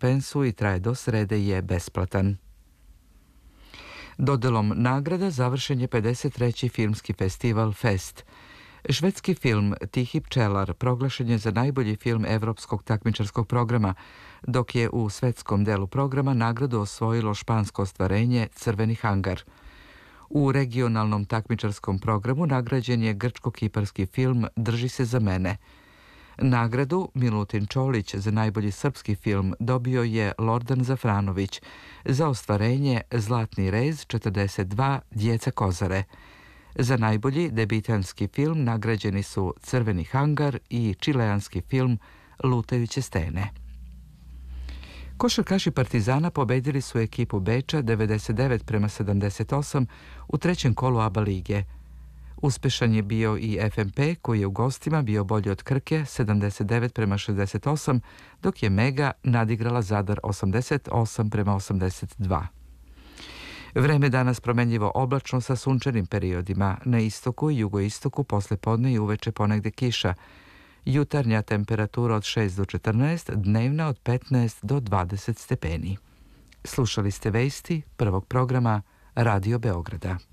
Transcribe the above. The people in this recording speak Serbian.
suspensu i traje do srede je besplatan. Dodelom nagrada završen je 53. filmski festival Fest. Švedski film Tihi pčelar proglašen je za najbolji film evropskog takmičarskog programa, dok je u svetskom delu programa nagradu osvojilo špansko ostvarenje Crveni hangar. U regionalnom takmičarskom programu nagrađen je grčko-kiparski film Drži se za mene. Nagradu Milutin Čolić za najbolji srpski film dobio je Lordan Zafranović za ostvarenje Zlatni rez 42 Djeca Kozare. Za najbolji debitanski film nagrađeni su Crveni hangar i čileanski film Lutajuće stene. Košarkaši Partizana pobedili su ekipu Beča 99-78 u trećem kolu ABA lige. Uspešan je bio i FNP koji je u gostima bio bolji od Krke 79-68, dok je Mega nadigrala Zadar 88-82. Vreme danas promenljivo oblačno sa sunčanim periodima. Na istoku i jugoistoku posle podne i uveče ponegde kiša. Jutarnja temperatura od 6 do 14, dnevna od 15 do 20 stepeni. Slušali ste vesti prvog programa Radio Beograda.